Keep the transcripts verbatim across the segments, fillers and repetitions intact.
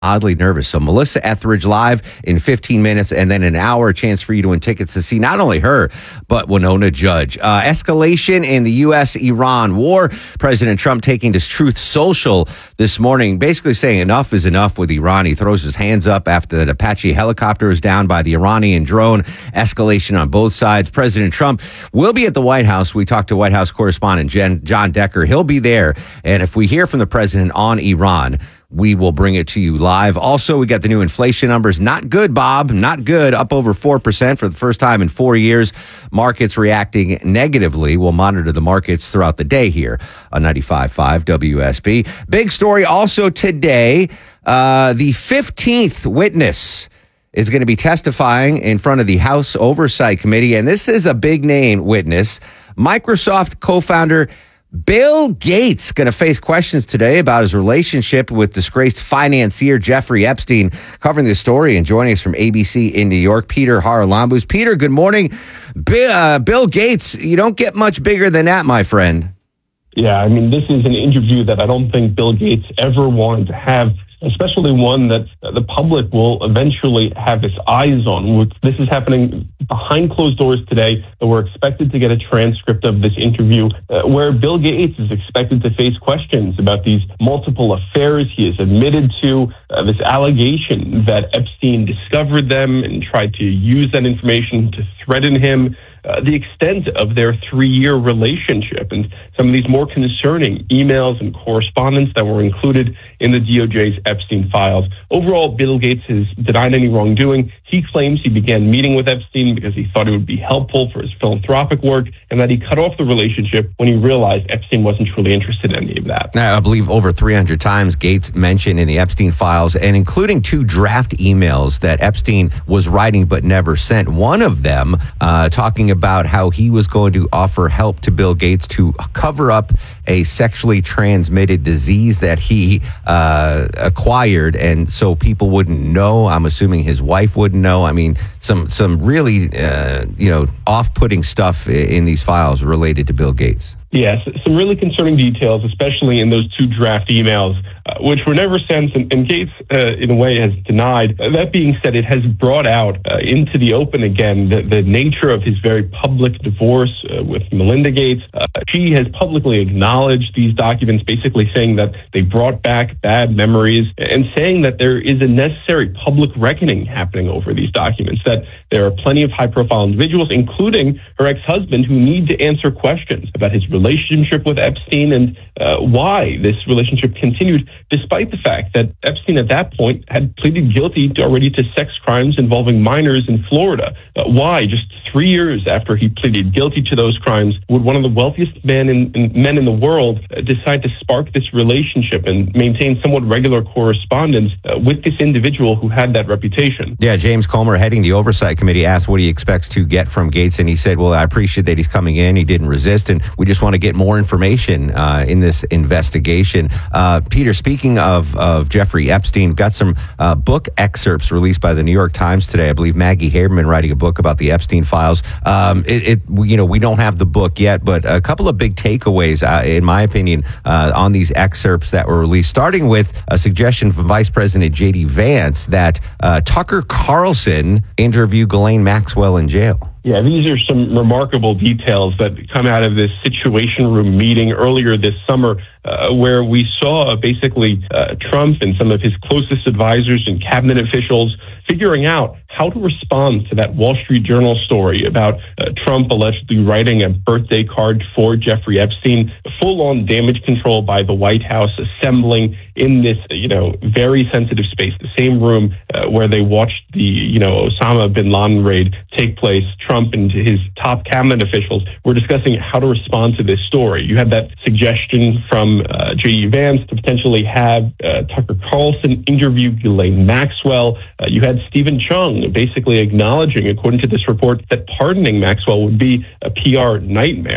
oddly nervous. So Melissa Etheridge live in fifteen minutes, and then an hour, a chance for you to win tickets to see not only her, but Winona Judge. Uh, escalation in the U S Iran war. President Trump taking to Truth Social this morning, basically saying enough is enough with Iran. He throws his hands up after that Apache helicopter is down by the Iranian drone. Escalation on both sides. President Trump will be at the White House. We talked to White House correspondent Jen, John Decker. He'll be there. And if we hear from the president on Iran, we will bring it to you live. Also, we got the new inflation numbers. Not good, Bob. Not good. Up over four percent for the first time in four years. Markets reacting negatively. We'll monitor the markets throughout the day here on ninety-five point five W S B. Big story also today. Uh, the fifteenth witness is going to be testifying in front of the House Oversight Committee. And this is a big name witness. Microsoft co-founder Bill Gates going to face questions today about his relationship with disgraced financier Jeffrey Epstein. Covering this story and joining us from A B C in New York, Peter Haralambous. Peter, good morning. Bill, uh, Bill Gates, you don't get much bigger than that, my friend. Yeah, I mean, this is an interview that I don't think Bill Gates ever wanted to have, especially one that the public will eventually have its eyes on. This is happening behind closed doors today, and we're expected to get a transcript of this interview uh, where Bill Gates is expected to face questions about these multiple affairs he has admitted to, uh, this allegation that Epstein discovered them and tried to use that information to threaten him. Uh, the extent of their three-year relationship and some of these more concerning emails and correspondence that were included in the D O J's Epstein files. Overall, Bill Gates has denied any wrongdoing. He claims he began meeting with Epstein because he thought it would be helpful for his philanthropic work, and that he cut off the relationship when he realized Epstein wasn't truly interested in any of that. I believe over three hundred times Gates mentioned in the Epstein files, and including two draft emails that Epstein was writing but never sent. One of them uh, talking about how he was going to offer help to Bill Gates to cover up a sexually transmitted disease that he uh, acquired, and so people wouldn't know. I'm assuming his wife wouldn't know. I mean, some some really uh, you know off-putting stuff in these files related to Bill Gates. Yes, some really concerning details, especially in those two draft emails, uh, which were never sent, and, and Gates, uh, in a way, has denied. Uh, that being said, it has brought out uh, into the open again the, the nature of his very public divorce uh, with Melinda Gates. Uh, she has publicly acknowledged these documents, basically saying that they brought back bad memories and saying that there is a necessary public reckoning happening over these documents, that there are plenty of high-profile individuals, including her ex-husband, who need to answer questions about his relationship with Epstein and uh, why this relationship continued, despite the fact that Epstein at that point had pleaded guilty to already to sex crimes involving minors in Florida. Uh, why, just three years after he pleaded guilty to those crimes, would one of the wealthiest men in, in, men in the world uh, decide to spark this relationship and maintain somewhat regular correspondence uh, with this individual who had that reputation? Yeah, James Comer, heading the Oversight Committee, asked what he expects to get from Gates, and he said, well, I appreciate that he's coming in. He didn't resist, and we just want to get more information uh, in this investigation. Uh, Peter, speaking of, of Jeffrey Epstein, we've got some uh, book excerpts released by the New York Times today. I believe Maggie Haberman writing a book about the Epstein files. Um, it, it, you know, we don't have the book yet, but a couple of big takeaways, uh, in my opinion, uh, on these excerpts that were released, starting with a suggestion from Vice President J D Vance that uh, Tucker Carlson interview Ghislaine Maxwell in jail. Yeah, these are some remarkable details that come out of this Situation Room meeting earlier this summer, uh, where we saw basically uh, Trump and some of his closest advisors and cabinet officials figuring out how to respond to that Wall Street Journal story about uh, Trump allegedly writing a birthday card for Jeffrey Epstein, full-on damage control by the White House, assembling in this, you know, very sensitive space, the same room uh, where they watched the, you know, Osama bin Laden raid take place. Trump and his top cabinet officials were discussing how to respond to this story. You had that suggestion from uh, J D Vance to potentially have uh, Tucker Carlson interview Ghislaine Maxwell. Uh, you had Stephen Chung basically acknowledging, according to this report, that pardoning Maxwell would be a P R nightmare.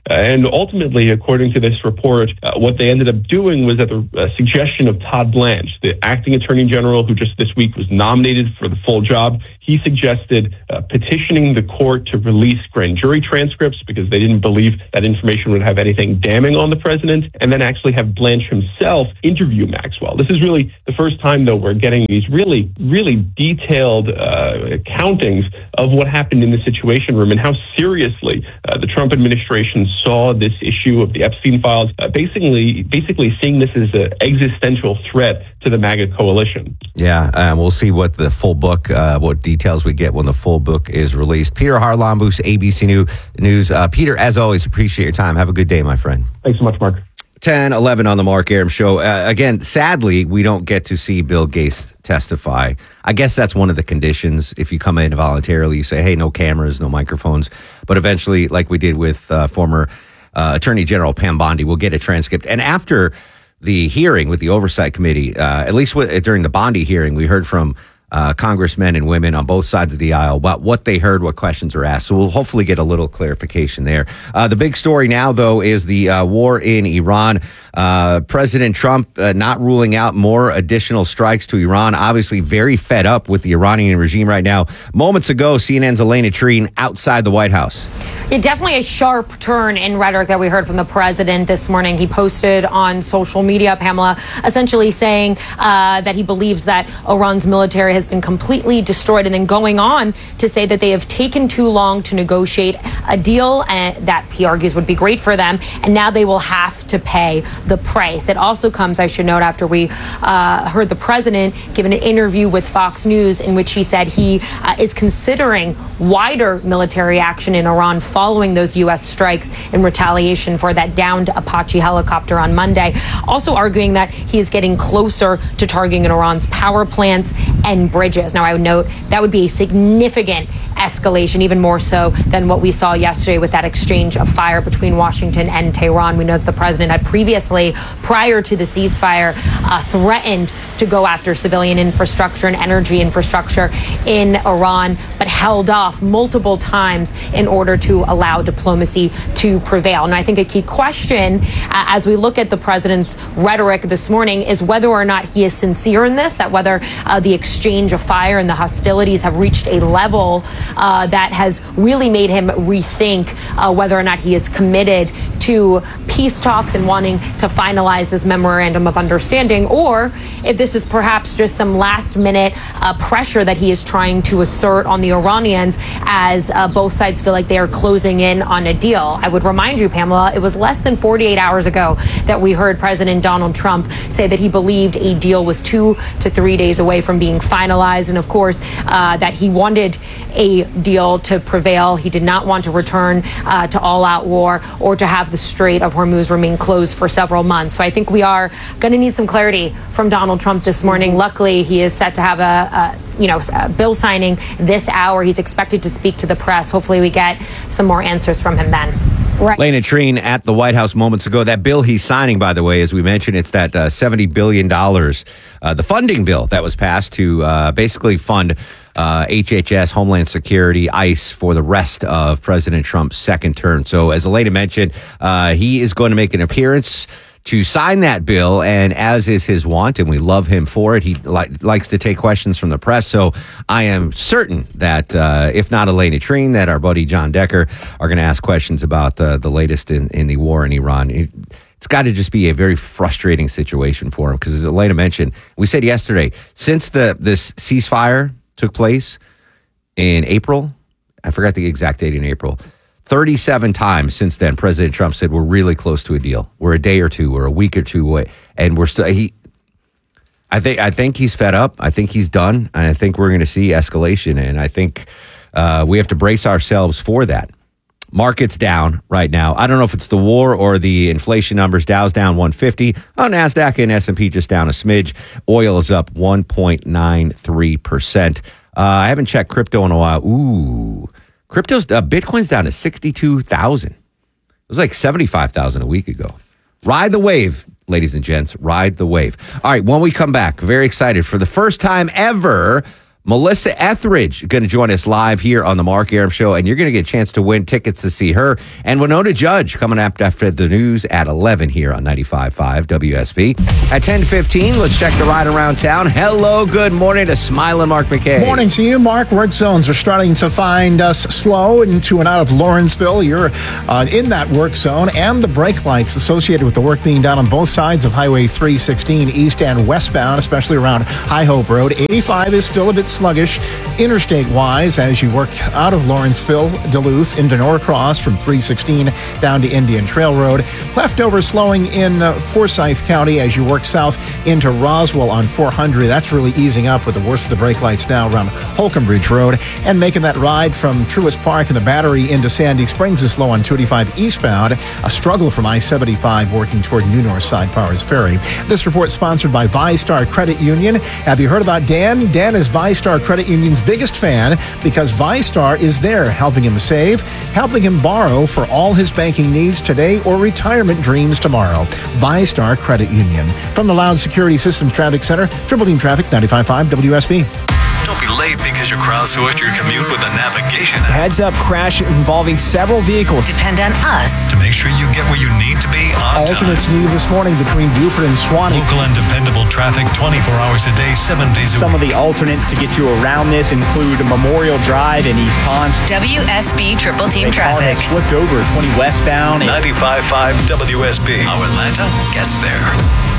And ultimately, according to this report, uh, what they ended up doing was at the uh, suggestion of Todd Blanche, the acting attorney general who just this week was nominated for the full job. He suggested uh, petitioning the court to release grand jury transcripts because they didn't believe that information would have anything damning on the president, and then actually have Blanche himself interview Maxwell. This is really the first time, though, we're getting these really, really detailed uh, accountings of what happened in the Situation Room and how seriously uh, the Trump administration saw this issue of the Epstein files, uh, basically, basically seeing this as an existential threat to the MAGA coalition. Yeah, um, we'll see what the full book, uh, what details we get when the full book is released. Peter Harlambous, A B C News. Uh, Peter, as always, appreciate your time. Have a good day, my friend. Thanks so much, Mark. ten eleven on the Mark Arum Show. Uh, again, sadly, we don't get to see Bill Gates testify. I guess that's one of the conditions. If you come in voluntarily, you say, hey, no cameras, no microphones. But eventually, like we did with uh, former uh, Attorney General Pam Bondi, we'll get a transcript. And after the hearing with the Oversight Committee, uh, at least with, during the Bondi hearing, we heard from uh, congressmen and women on both sides of the aisle about what they heard, what questions were asked. So we'll hopefully get a little clarification there. Uh, the big story now, though, is the uh, war in Iran. Uh, President Trump uh, not ruling out more additional strikes to Iran. Obviously very fed up with the Iranian regime right now. Moments ago, C N N's Elena Trine outside the White House. Yeah, definitely a sharp turn in rhetoric that we heard from the president this morning. He posted on social media, Pamela, essentially saying uh, that he believes that Iran's military has been completely destroyed, and then going on to say that they have taken too long to negotiate a deal uh, that he argues would be great for them, and now they will have to pay the price. It also comes, I should note, after we uh, heard the president give an interview with Fox News in which he said he uh, is considering wider military action in Iran following those U S strikes in retaliation for that downed Apache helicopter on Monday. Also arguing that he is getting closer to targeting Iran's power plants and bridges. Now, I would note that would be a significant escalation, even more so than what we saw yesterday with that exchange of fire between Washington and Tehran. We know that the president had previously, prior to the ceasefire, uh, threatened to go after civilian infrastructure and energy infrastructure in Iran, but held off multiple times in order to allow diplomacy to prevail. And I think a key question, uh, as we look at the president's rhetoric this morning, is whether or not he is sincere in this, that whether uh, the exchange of fire and the hostilities have reached a level uh, that has really made him rethink uh, whether or not he is committed to peace talks and wanting to finalize this memorandum of understanding, or if this is perhaps just some last minute uh, pressure that he is trying to assert on the Iranians as uh, both sides feel like they are closing in on a deal. I would remind you, Pamela, it was less than forty-eight hours ago that we heard President Donald Trump say that he believed a deal was two to three days away from being finalized, and of course uh, that he wanted a deal to prevail. He did not want to return uh, to all-out war or to have the Strait of Hormuz remain closed for several months. So I think we are going to need some clarity from Donald Trump this morning. Luckily, he is set to have a, a you know, a bill signing this hour. He's expected to speak to the press. Hopefully we get some more answers from him then. Right. Elena Trine at the White House moments ago. That bill he's signing, by the way, as we mentioned, it's that uh, seventy billion dollars, uh, the funding bill that was passed to uh, basically fund uh, H H S, Homeland Security, ICE for the rest of President Trump's second term. So as Elena mentioned, uh, he is going to make an appearance to sign that bill, and as is his wont, and we love him for it, he li- likes to take questions from the press. So I am certain that uh, if not Elena Trine, that our buddy John Decker are going to ask questions about uh, the latest in, in the war in Iran. It, it's got to just be a very frustrating situation for him, because as Elena mentioned, we said yesterday, since the this ceasefire took place in April, I forgot the exact date in April, thirty-seven times since then, President Trump said, we're really close to a deal. We're a day or two, we're a week or two away. And we're still, he, I think, I think he's fed up. I think he's done. And I think we're going to see escalation. And I think uh, we have to brace ourselves for that. Market's down right now. I don't know if it's the war or the inflation numbers. Dow's down one fifty. Oh, NASDAQ and S and P just down a smidge. Oil is up one point nine three percent. Uh, I haven't checked crypto in a while. Ooh. Crypto's uh, Bitcoin's down to sixty-two thousand. It was like seventy-five thousand a week ago. Ride the wave, ladies and gents. Ride the wave. All right, when we come back, very excited for the first time ever, Melissa Etheridge going to join us live here on the Mark Arum Show, and you're going to get a chance to win tickets to see her. And Winona Judge coming up after the news at eleven here on ninety-five point five W S B. At ten fifteen, let's check the ride around town. Hello, good morning to smiling Mark McKay. Morning to you, Mark. Work zones are starting to find us slow into and out of Lawrenceville. You're uh, in that work zone, and the brake lights associated with the work being done on both sides of Highway three sixteen east and westbound, especially around High Hope Road. eighty-five is still a bit sluggish interstate-wise as you work out of Lawrenceville, Duluth, into Norcross from three sixteen down to Indian Trail Road. Leftover slowing in uh, Forsyth County as you work south into Roswell on four hundred. That's really easing up with the worst of the brake lights now around Holcomb Bridge Road. And making that ride from Truist Park and the Battery into Sandy Springs is slow on two eighty-five eastbound. A struggle from I seventy-five working toward New Northside Powers Ferry. This report sponsored by VyStar Credit Union. Have you heard about Dan? Dan is VyStar Credit Union's biggest fan because VyStar is there helping him save, helping him borrow for all his banking needs today or retirement dreams tomorrow. VyStar Credit Union. From the Loud Security Systems Traffic Center, Triple Team Traffic, ninety-five point five W S B. Don't be late because you crowdsourced your commute with a navigation app. Heads up crash involving several vehicles. Depend on us To make sure you get where you need to be on Alternates time. new this morning between Buford and Swanee. Local and dependable traffic twenty-four hours a day, seven days a Some of week. the alternates to get you around this include Memorial Drive in East Ponce. W S B Triple Team Car Traffic. has flipped over twenty westbound. ninety-five point five W S B. How Atlanta gets there.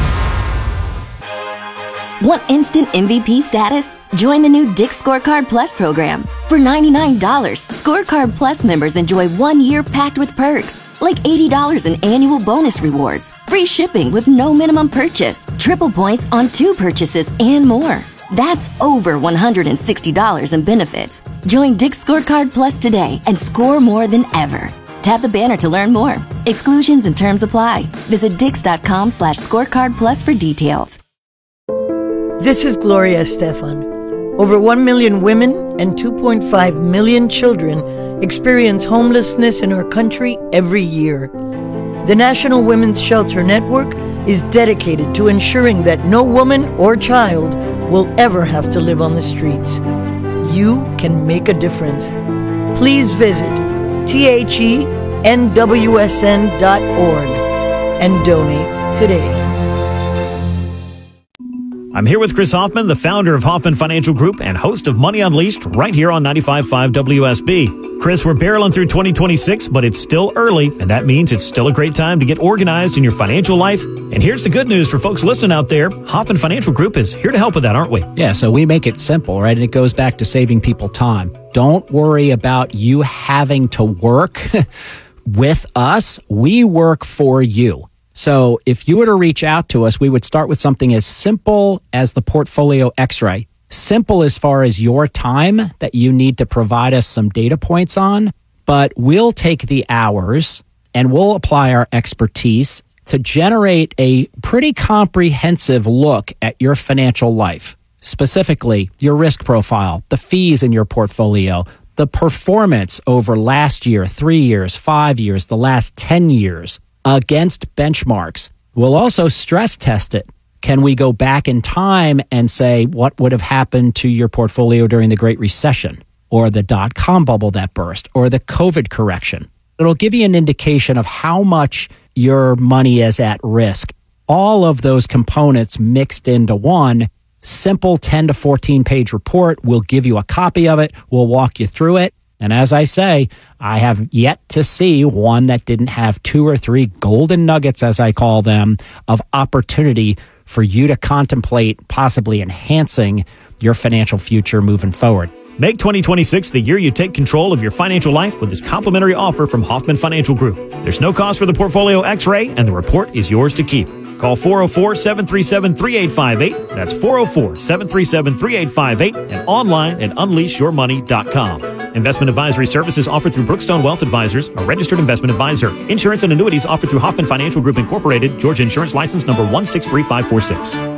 Want instant M V P status? Join the new Dick's Scorecard Plus program. For ninety-nine dollars, Scorecard Plus members enjoy one year packed with perks, like eighty dollars in annual bonus rewards, free shipping with no minimum purchase, triple points on two purchases, and more. That's over one hundred sixty dollars in benefits. Join Dick's Scorecard Plus today and score more than ever. Tap the banner to learn more. Exclusions and terms apply. Visit dix.com slash scorecard plus for details. This is Gloria Estefan. Over one million women and two point five million children experience homelessness in our country every year. The National Women's Shelter Network is dedicated to ensuring that no woman or child will ever have to live on the streets. You can make a difference. Please visit T H E N W S N dot org and donate today. I'm here with Chris Hoffman, the founder of Hoffman Financial Group and host of Money Unleashed right here on ninety-five point five W S B. Chris, we're barreling through twenty twenty-six, but it's still early, and that means it's still a great time to get organized in your financial life. And here's the good news for folks listening out there. Hoffman Financial Group is here to help with that, aren't we? Yeah, so we make it simple, right? And it goes back to saving people time. Don't worry about you having to work with us. We work for you. So if you were to reach out to us, we would start with something as simple as the Portfolio X-ray. Simple as far as your time that you need to provide us some data points on, but we'll take the hours and we'll apply our expertise to generate a pretty comprehensive look at your financial life, specifically your risk profile, the fees in your portfolio, the performance over last year, three years, five years, the last ten years. Against benchmarks. We'll also stress test it. Can we go back in time and say what would have happened to your portfolio during the Great Recession or the dot-com bubble that burst or the COVID correction? It'll give you an indication of how much your money is at risk. All of those components mixed into one simple ten to fourteen page report. We'll give you a copy of it. We'll walk you through it. And as I say, I have yet to see one that didn't have two or three golden nuggets, as I call them, of opportunity for you to contemplate possibly enhancing your financial future moving forward. Make twenty twenty-six the year you take control of your financial life with this complimentary offer from Hoffman Financial Group. There's no cost for the Portfolio X-ray, and the report is yours to keep. Call four oh four, seven three seven, three eight five eight. That's four oh four, seven three seven, three eight five eight and online at unleash your money dot com. Investment advisory services offered through Brookstone Wealth Advisors, a registered investment advisor. Insurance and annuities offered through Hoffman Financial Group Incorporated, Georgia Insurance License number one six three five four six.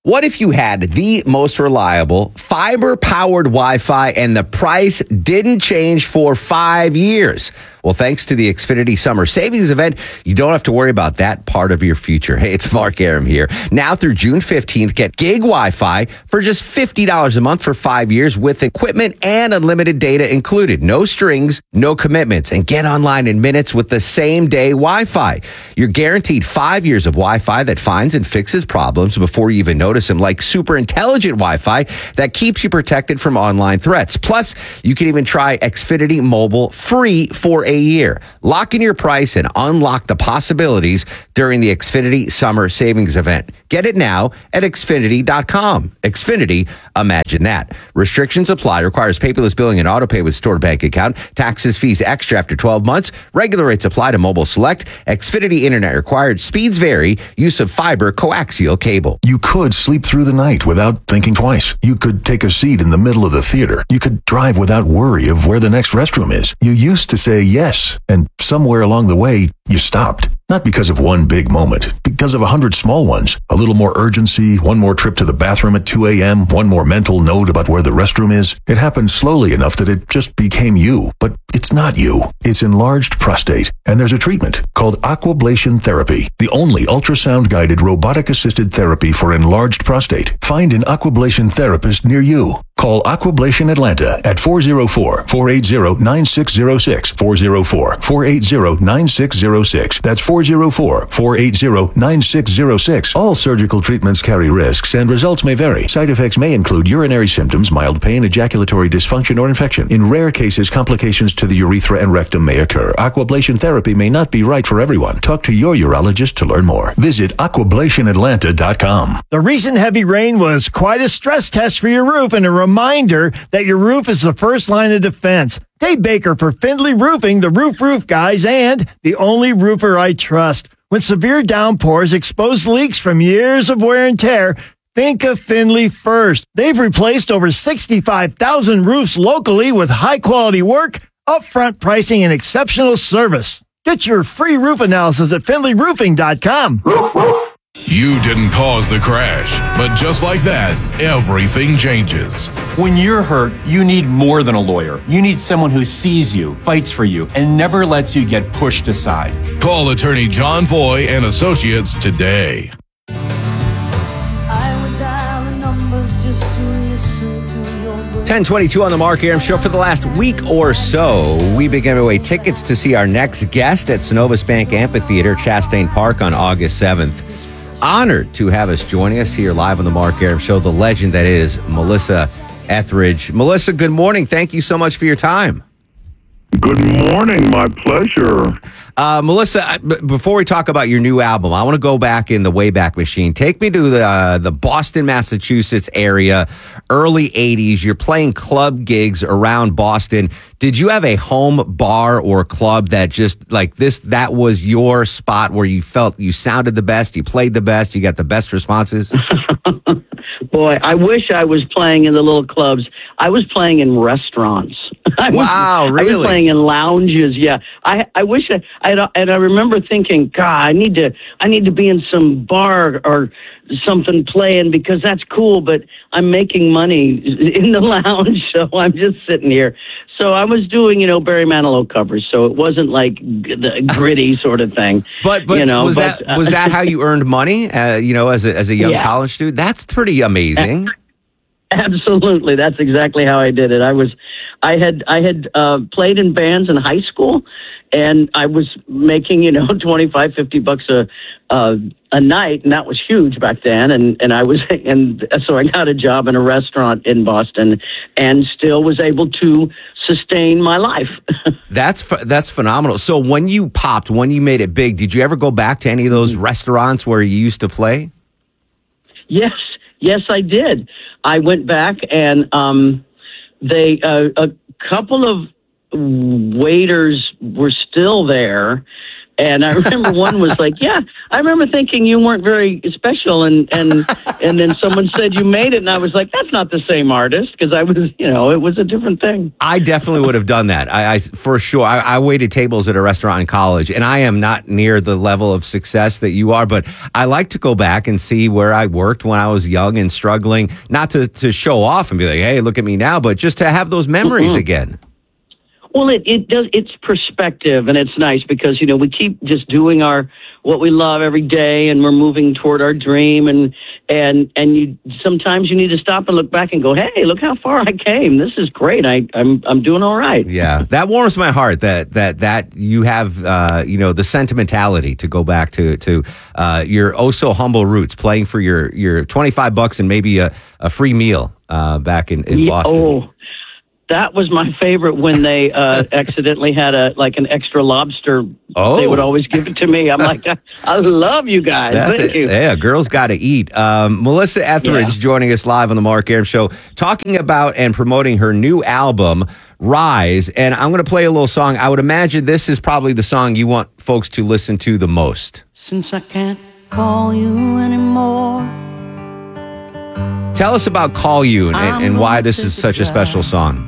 What if you had the most reliable fiber-powered Wi-Fi and the price didn't change for five years? Well, thanks to the Xfinity Summer Savings Event, you don't have to worry about that part of your future. Hey, it's Mark Arum here. Now through June fifteenth, get gig Wi-Fi for just fifty dollars a month for five years with equipment and unlimited data included. No strings, no commitments, and get online in minutes with the same day Wi-Fi. You're guaranteed five years of Wi-Fi that finds and fixes problems before you even notice them, like super intelligent Wi-Fi that keeps you protected from online threats. Plus, you can even try Xfinity Mobile free for a year. Lock in your price and unlock the possibilities during the Xfinity Summer Savings Event. Get it now at Xfinity dot com. Xfinity, imagine that. Restrictions apply. Requires paperless billing and auto pay with stored bank account. Taxes, fees extra after twelve months. Regular rates apply to mobile select. Xfinity Internet required. Speeds vary. Use of fiber coaxial cable. You could sleep through the night without thinking twice. You could take a seat in the middle of the theater. You could drive without worry of where the next restroom is. You used to say yes, and somewhere along the way, you stopped. Not because of one big moment, because of a hundred small ones. A little more urgency, one more trip to the bathroom at two a.m., one more mental note about where the restroom is. It happened slowly enough that it just became you. But it's not you. It's enlarged prostate. And there's a treatment called Aquablation Therapy, the only ultrasound-guided robotic-assisted therapy for enlarged prostate. Find an Aquablation therapist near you. Call Aquablation Atlanta at four oh four, four eight zero, nine six zero six, four oh four, four eight zero, nine six zero six. That's four oh four, four eight zero, nine six zero six. All surgical treatments carry risks and results may vary. Side effects may include urinary symptoms, mild pain, ejaculatory dysfunction, or infection. In rare cases, complications to the urethra and rectum may occur. Aquablation therapy may not be right for everyone. Talk to your urologist to learn more. Visit aquablation atlanta dot com. The recent heavy rain was quite a stress test for your roof and a reminder that your roof is the first line of defense. Dave Baker for Findlay Roofing, the Roof Roof Guys, and the only roofer I trust. When severe downpours expose leaks from years of wear and tear, think of Findlay first. They've replaced over sixty-five thousand roofs locally with high-quality work, upfront pricing, and exceptional service. Get your free roof analysis at Findlay Roofing dot com. Roof, roof. You didn't cause the crash, but just like that, everything changes. When you're hurt, you need more than a lawyer. You need someone who sees you, fights for you, and never lets you get pushed aside. Call attorney John Foy and Associates today. ten twenty-two on the Mark Arum Show. For the last week or so, we've been giving away tickets to see our next guest at Synovus Bank Amphitheater, Chastain Park, on August seventh. Honored to have us joining us here live on the Mark Arum Show, the legend that is Melissa Etheridge. Melissa, good morning. Thank you so much for your time. Good morning. My pleasure. Uh, Melissa, b- before we talk about your new album, I want to go back in the Wayback Machine. Take me to the uh, the Boston, Massachusetts area, early eighties. You're playing club gigs around Boston. Did you have a home bar or club that just like this, that was your spot where you felt you sounded the best, you played the best, you got the best responses? Boy, I wish I was playing in the little clubs. I was playing in restaurants. I wow, was, really? I was playing in lounges. Yeah, I I wish I, I and I remember thinking, God, I need to I need to be in some bar or something playing because that's cool. But I'm making money in the lounge, so I'm just sitting here. So I was doing, you know, Barry Manilow covers, so it wasn't like the gritty sort of thing. But but you know, was but, that was that how you earned money? Uh, you know, as a as a young yeah. college student, that's pretty amazing. Absolutely, that's exactly how I did it. I was, I had I had uh, played in bands in high school, and I was making you know twenty-five, fifty bucks a uh, a night, and that was huge back then. And and I was and so I got a job in a restaurant in Boston, and still was able to sustain my life. That's that's phenomenal. So when you popped, when you made it big, did you ever go back to any of those restaurants where you used to play? Yes, yes, I did. I went back and um, they uh, a couple of waiters were still there, And I remember one was like, yeah, I remember thinking you weren't very special. And, and, and then someone said you made it. And I was like, that's not the same artist, because I was, you know, it was a different thing. I definitely would have done that. I, I for sure. I, I waited tables at a restaurant in college, and I am not near the level of success that you are, but I like to go back and see where I worked when I was young and struggling, not to, to show off and be like, hey, look at me now, but just to have those memories mm-hmm. again. Well, it, it does. It's perspective, and it's nice because, you know, we keep just doing our what we love every day, and we're moving toward our dream. And and and you sometimes you need to stop and look back and go, hey, look how far I came. This is great. I, I'm I'm doing all right. Yeah, that warms my heart. That that that you have uh, you know, the sentimentality to go back to to uh, your oh so humble roots, playing for your your twenty-five bucks and maybe a, a free meal uh, back in, in yeah, Boston. Oh. That was my favorite when they uh, accidentally had a like an extra lobster. Oh. They would always give it to me. I'm like, I, I love you guys. That's Thank it. you. Yeah, girls got to eat. Um, Melissa Etheridge Yeah. joining us live on the Mark Arum Show, talking about and promoting her new album, Rise. And I'm going to play a little song. I would imagine this is probably the song you want folks to listen to the most. Since I can't call you anymore. Tell us about Call You and, and, and why this is such a special song.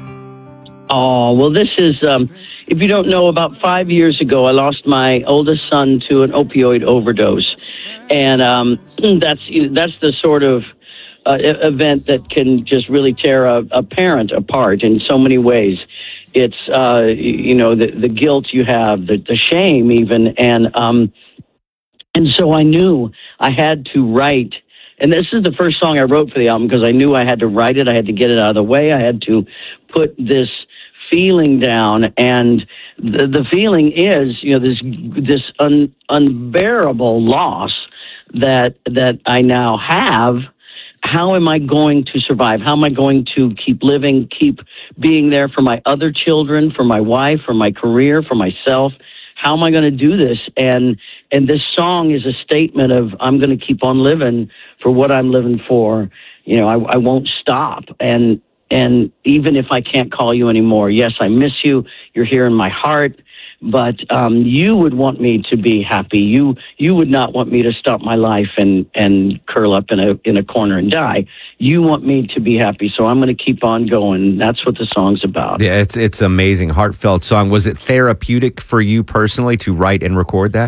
Oh, well, this is, um, if you don't know, about five years ago, I lost my oldest son to an opioid overdose. And um, that's that's the sort of uh, event that can just really tear a, a parent apart in so many ways. It's, uh, you know, the, the guilt you have, the, the shame even. And, um, and so I knew I had to write. And this is the first song I wrote for the album because I knew I had to write it. I had to get it out of the way. I had to put this feeling down. And the, the feeling is, you know, this this un, unbearable loss that that I now have. How am I going to survive? How am I going to keep living, keep being there for my other children, for my wife, for my career, for myself? How am I going to do this? And and this song is a statement of I'm going to keep on living for what I'm living for. You know, I, I won't stop. And and even if I can't call you anymore, yes, I miss you. You're here in my heart. But um, you would want me to be happy. You you would not want me to stop my life and, and curl up in a in a corner and die. You want me to be happy, so I'm going to keep on going. That's what the song's about. Yeah, it's it's amazing, heartfelt song. Was it therapeutic for you personally to write and record that?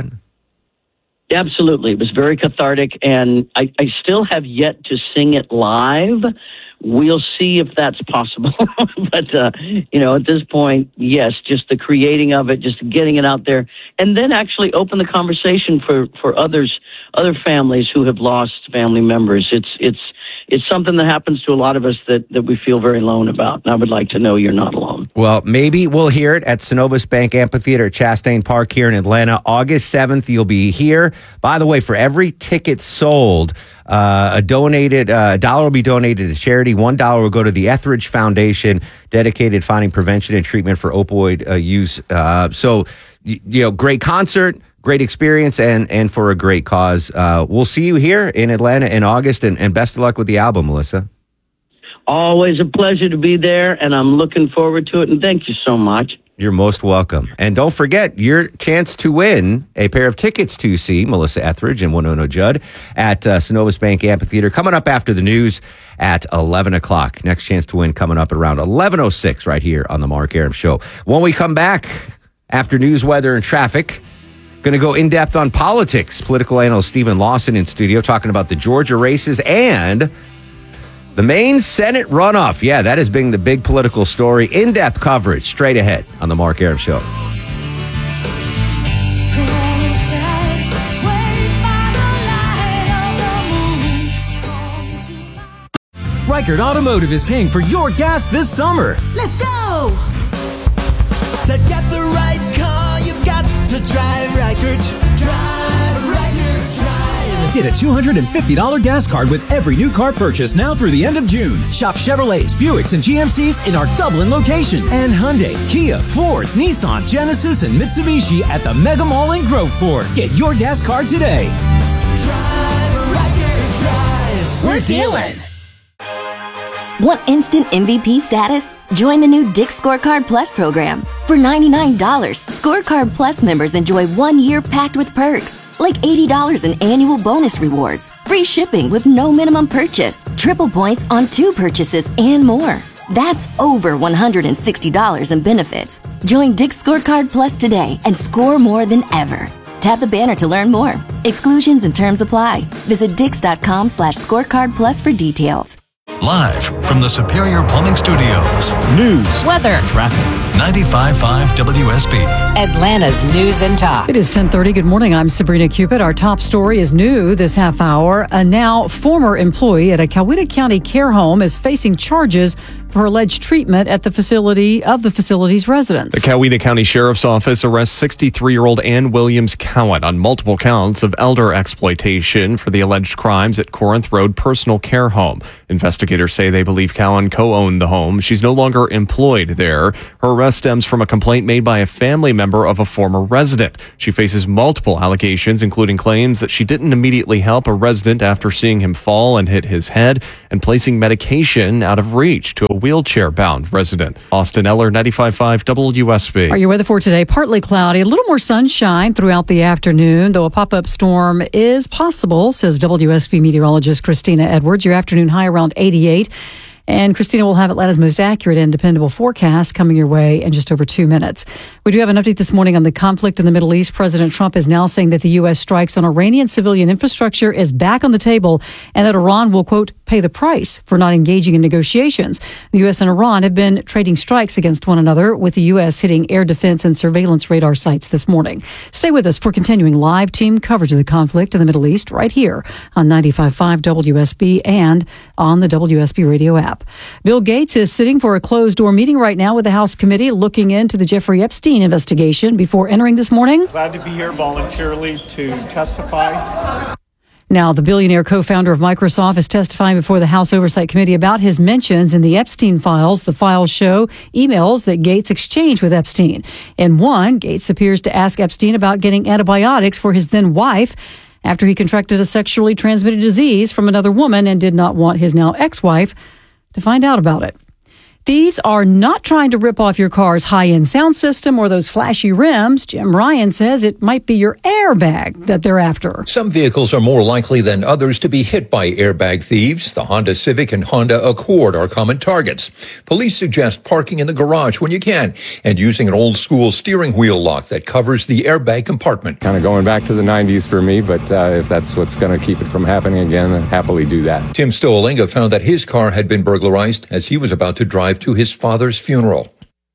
Absolutely, it was very cathartic, and I, I still have yet to sing it live. We'll see if that's possible. But, uh, you know, at this point, yes, just the creating of it, just getting it out there, and then actually open the conversation for, for others, other families who have lost family members. It's it's it's something that happens to a lot of us that, that we feel very alone about. And I would like to know you're not alone. Well, maybe we'll hear it at Synovus Bank Amphitheater at Chastain Park here in Atlanta. August seventh, you'll be here. By the way, for every ticket sold, Uh, a donated uh, a dollar will be donated to charity. One dollar will go to the Etheridge Foundation, dedicated finding prevention and treatment for opioid uh, use. Uh, so, you, you know, great concert, great experience, and and for a great cause. Uh, we'll see you here in Atlanta in August, and, and best of luck with the album, Melissa. Always a pleasure to be there, and I'm looking forward to it. And thank you so much. You're most welcome. And don't forget your chance to win a pair of tickets to see Melissa Etheridge and Winona Judd at uh, Synovus Bank Amphitheater coming up after the news at eleven o'clock. Next chance to win coming up at around eleven oh six right here on the Mark Arum Show. When we come back after news, weather, and traffic, going to go in depth on politics. Political analyst Stephen Lawson in studio talking about the Georgia races and the Maine Senate runoff. Yeah, that has been the big political story. In-depth coverage straight ahead on the Mark Arum Show. Reichert Automotive is paying for your gas this summer. Let's go! To get the right car, you've got to drive Reichert. Drive Reichert, drive. Get a two hundred fifty dollars gas card with every new car purchase now through the end of June. Shop Chevrolets, Buicks, and G M Cs in our Dublin location. And Hyundai, Kia, Ford, Nissan, Genesis, and Mitsubishi at the Mega Mall in Groveport. Get your gas card today. Drive Reichert, drive. We're dealing. Want instant M V P status? Join the new Dick's Scorecard Plus program. For ninety-nine dollars, Scorecard Plus members enjoy one year packed with perks, like eighty dollars in annual bonus rewards, free shipping with no minimum purchase, triple points on two purchases, and more. That's over one hundred sixty dollars in benefits. Join Dick's Scorecard Plus today and score more than ever. Tap the banner to learn more. Exclusions and terms apply. Visit dix.com slash scorecard plus for details. Live from the Superior Plumbing Studios. News, weather, traffic. ninety-five point five W S B. Atlanta's News and Talk. It is ten thirty. Good morning. I'm Sabrina Cupid. Our top story is new this half hour. A now former employee at a Coweta County care home is facing charges for alleged treatment at the facility of the facility's residents. The Coweta County Sheriff's Office arrests sixty-three-year-old Ann Williams Cowan on multiple counts of elder exploitation for the alleged crimes at Corinth Road Personal Care Home. Investigators say they believe Cowan co-owned the home. She's no longer employed there. Her arrest stems from a complaint made by a family member of a former resident. She faces multiple allegations, including claims that she didn't immediately help a resident after seeing him fall and hit his head, and placing medication out of reach to a wheelchair-bound resident. Austin Eller, ninety-five point five W S B. Our your weather for today, partly cloudy, a little more sunshine throughout the afternoon, though a pop-up storm is possible, says W S B meteorologist Christina Edwards. Your afternoon high around eighty-eight. And Christina will have Atlanta's most accurate and dependable forecast coming your way in just over two minutes. We do have an update this morning on the conflict in the Middle East. President Trump is now saying that the U S strikes on Iranian civilian infrastructure is back on the table and that Iran will, quote, pay the price for not engaging in negotiations. The U S and Iran have been trading strikes against one another, with the U S hitting air defense and surveillance radar sites this morning. Stay with us for continuing live team coverage of the conflict in the Middle East right here on ninety-five point five W S B and on the W S B radio app. Bill Gates is sitting for a closed-door meeting right now with the House committee looking into the Jeffrey Epstein investigation before entering this morning. Glad to be here voluntarily to testify. Now, the billionaire co-founder of Microsoft is testifying before the House Oversight Committee about his mentions in the Epstein files. The files show emails that Gates exchanged with Epstein. In one, Gates appears to ask Epstein about getting antibiotics for his then wife after he contracted a sexually transmitted disease from another woman and did not want his now ex-wife to find out about it. Thieves are not trying to rip off your car's high-end sound system or those flashy rims. Jim Ryan says it might be your airbag that they're after. Some vehicles are more likely than others to be hit by airbag thieves. The Honda Civic and Honda Accord are common targets. Police suggest parking in the garage when you can and using an old-school steering wheel lock that covers the airbag compartment. Kind of going back to the nineties for me, but uh, if that's what's going to keep it from happening again, then happily do that. Tim Stolinga found that his car had been burglarized as he was about to drive to his father's funeral.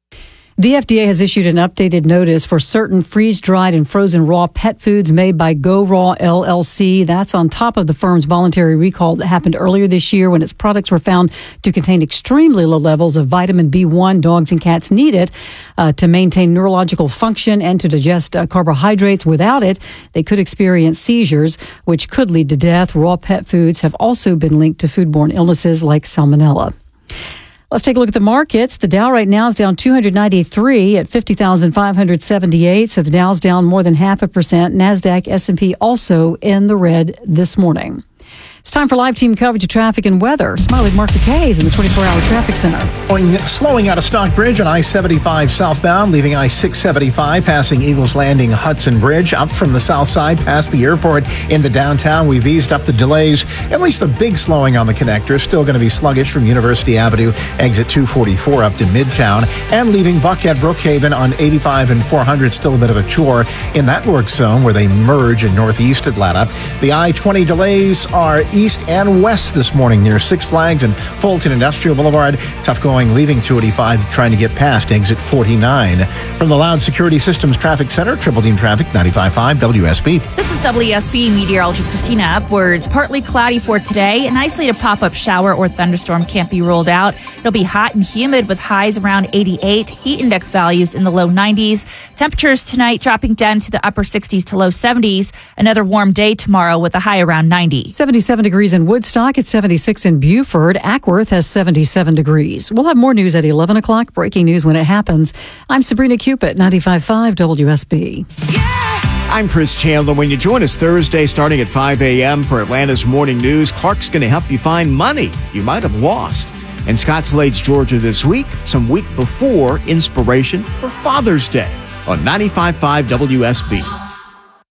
The F D A has issued an updated notice for certain freeze-dried and frozen raw pet foods made by Go Raw L L C. That's on top of the firm's voluntary recall that happened earlier this year when its products were found to contain extremely low levels of vitamin B one. Dogs and cats need it uh, to maintain neurological function and to digest uh, carbohydrates. Without it, they could experience seizures, which could lead to death. Raw pet foods have also been linked to foodborne illnesses like salmonella. Let's take a look at the markets. The Dow right now is down two hundred ninety-three at fifty thousand five hundred seventy-eight. So the Dow's down more than half a percent. NASDAQ, S and P also in the red this morning. It's time for live team coverage of traffic and weather. Smiley Mark McKay's in the twenty-four hour traffic center. Going, slowing out of Stockbridge on I seventy-five southbound, leaving I six seventy-five, passing Eagles Landing Hudson Bridge, up from the south side past the airport into downtown. We've eased up the delays. At least the big slowing on the connector. Still going to be sluggish from University Avenue, exit two forty-four up to Midtown, and leaving Buck at Brookhaven on eighty-five and four hundred. Still a bit of a chore in that work zone where they merge in northeast Atlanta. The I twenty delays are east and west this morning near Six Flags and Fulton Industrial Boulevard. Tough going leaving two eighty-five, trying to get past exit forty-nine. From the Loud Security Systems Traffic Center, Triple Team Traffic, ninety-five point five W S B. This is W S B meteorologist Christina Upwards. Partly cloudy for today. An isolated pop-up shower or thunderstorm can't be ruled out. It'll be hot and humid with highs around eighty-eight. Heat index values in the low nineties. Temperatures tonight dropping down to the upper sixties to low seventies. Another warm day tomorrow with a high around ninety. seventy-seven degrees in Woodstock. It's seventy-six in Beaufort. Ackworth has seventy-seven degrees. We'll have more news at eleven o'clock. Breaking news when it happens. I'm Sabrina Cupid, ninety-five point five W S B. I'm Chris Chandler. When you join us Thursday starting at five a.m. for Atlanta's Morning News, Clark's going to help you find money you might have lost. In Scotts Lades, Georgia this week, some week before inspiration for Father's Day on ninety-five point five W S B.